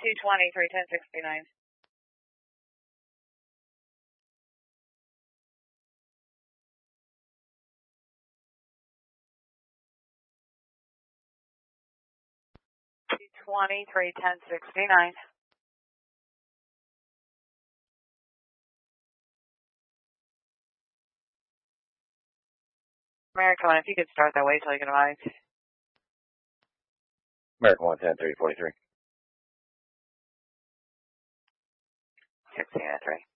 220, 310, 69. $220, 310, 69. American 1, if you could start that way till you can arrive. American 110, 3043. 16 at 3.